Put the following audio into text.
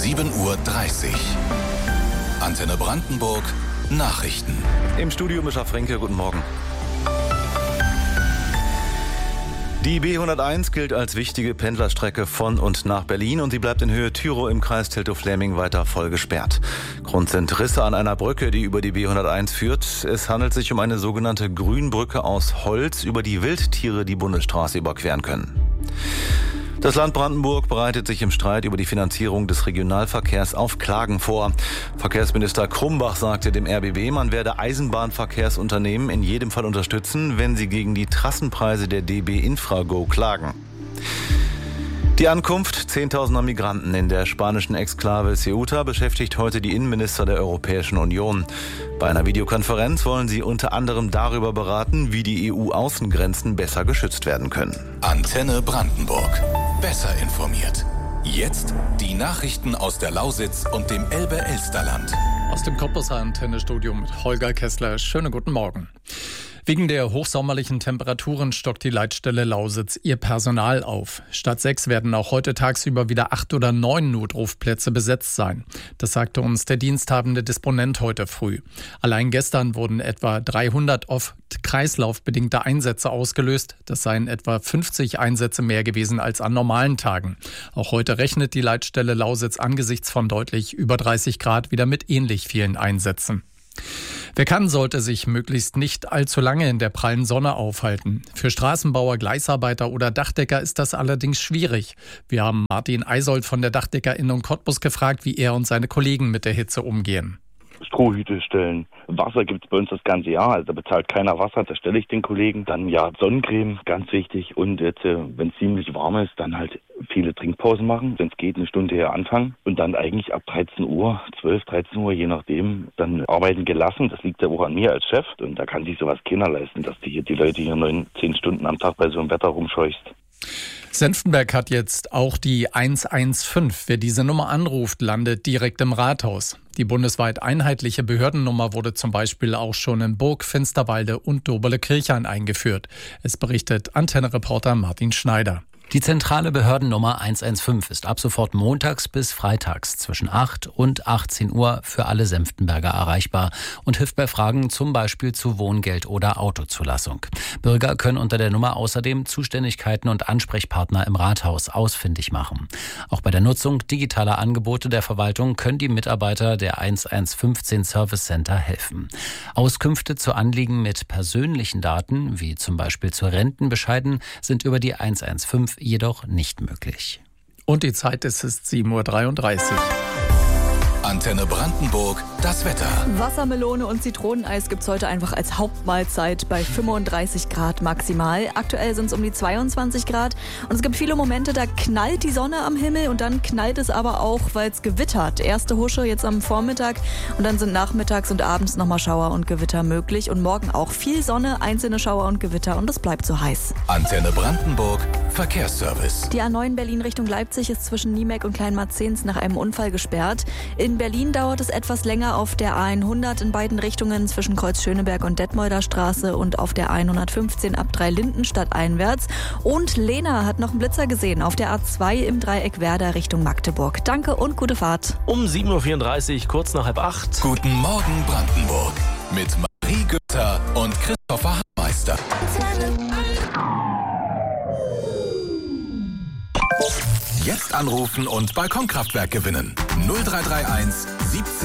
7:30 Uhr. Antenne Brandenburg Nachrichten. Im Studio Mischa Fränke, guten Morgen. Die B101 gilt als wichtige Pendlerstrecke von und nach Berlin und sie bleibt in Höhe Tyrow im Kreis Teltow-Fläming weiter voll gesperrt. Grund sind Risse an einer Brücke, die über die B101 führt. Es handelt sich um eine sogenannte Grünbrücke aus Holz, über die Wildtiere die Bundesstraße überqueren können. Das Land Brandenburg bereitet sich im Streit über die Finanzierung des Regionalverkehrs auf Klagen vor. Verkehrsminister Krumbach sagte dem RBB, man werde Eisenbahnverkehrsunternehmen in jedem Fall unterstützen, wenn sie gegen die Trassenpreise der DB Infrago klagen. Die Ankunft zehntausender Migranten in der spanischen Exklave Ceuta beschäftigt heute die Innenminister der Europäischen Union. Bei einer Videokonferenz wollen sie unter anderem darüber beraten, wie die EU-Außengrenzen besser geschützt werden können. Antenne Brandenburg. Besser informiert. Jetzt die Nachrichten aus der Lausitz und dem Elbe-Elsterland. Aus dem Cottbuser Antennestudio mit Holger Kessler. Schönen guten Morgen. Wegen der hochsommerlichen Temperaturen stockt die Leitstelle Lausitz ihr Personal auf. Statt 6 werden auch heute tagsüber wieder 8 oder 9 Notrufplätze besetzt sein. Das sagte uns der diensthabende Disponent heute früh. Allein gestern wurden etwa 300 oft kreislaufbedingte Einsätze ausgelöst. Das seien etwa 50 Einsätze mehr gewesen als an normalen Tagen. Auch heute rechnet die Leitstelle Lausitz angesichts von deutlich über 30 Grad wieder mit ähnlich vielen Einsätzen. Wer kann, sollte sich möglichst nicht allzu lange in der prallen Sonne aufhalten. Für Straßenbauer, Gleisarbeiter oder Dachdecker ist das allerdings schwierig. Wir haben Martin Eisold von der Dachdeckerinnung Cottbus gefragt, wie er und seine Kollegen mit der Hitze umgehen. Strohhüte stellen. Wasser gibt es bei uns das ganze Jahr, also da bezahlt keiner Wasser, das stelle ich den Kollegen. Dann ja, Sonnencreme, ganz wichtig. Und jetzt, wenn es ziemlich warm ist, dann halt viele Trinkpausen machen, wenn es geht, eine Stunde eher anfangen. Und dann eigentlich ab 13 Uhr, 12, 13 Uhr, je nachdem, dann arbeiten gelassen. Das liegt ja auch an mir als Chef. Und da kann sich sowas keiner leisten, dass die Leute hier 9, 10 Stunden am Tag bei so einem Wetter rumscheucht. Senftenberg hat jetzt auch die 115. Wer diese Nummer anruft, landet direkt im Rathaus. Die bundesweit einheitliche Behördennummer wurde zum Beispiel auch schon in Burg, Finsterwalde und Doberle-Kirchhain eingeführt. Es berichtet Antenne-Reporter Martin Schneider. Die zentrale Behördennummer 115 ist ab sofort montags bis freitags zwischen 8 und 18 Uhr für alle Senftenberger erreichbar und hilft bei Fragen zum Beispiel zu Wohngeld oder Autozulassung. Bürger können unter der Nummer außerdem Zuständigkeiten und Ansprechpartner im Rathaus ausfindig machen. Auch bei der Nutzung digitaler Angebote der Verwaltung können die Mitarbeiter der 115 Service Center helfen. Auskünfte zu Anliegen mit persönlichen Daten, wie zum Beispiel zu Rentenbescheiden, sind über die 115 jedoch nicht möglich. Und die Zeit ist 7:33 Uhr. Antenne Brandenburg, das Wetter. Wassermelone und Zitroneneis gibt's heute einfach als Hauptmahlzeit bei 35 Grad maximal. Aktuell sind es um die 22 Grad und es gibt viele Momente, da knallt die Sonne am Himmel und dann knallt es aber auch, weil es gewittert. Erste Husche jetzt am Vormittag und dann sind nachmittags und abends nochmal Schauer und Gewitter möglich und morgen auch viel Sonne, einzelne Schauer und Gewitter und es bleibt so heiß. Antenne Brandenburg, Verkehrsservice. Die A9 Berlin Richtung Leipzig ist zwischen Niemeck und Kleinmarzens nach einem Unfall gesperrt. In Berlin dauert es etwas länger auf der A100 in beiden Richtungen zwischen Kreuz Schöneberg und Detmolder Straße und auf der A115 ab Dreilinden einwärts. Und Lena hat noch einen Blitzer gesehen auf der A2 im Dreieck Werder Richtung Magdeburg. Danke und gute Fahrt. Um 7:34 Uhr, kurz nach 7:30. Guten Morgen Brandenburg mit Marie Gütter und Christopher Hameister. Jetzt anrufen und Balkonkraftwerk gewinnen. 0331 17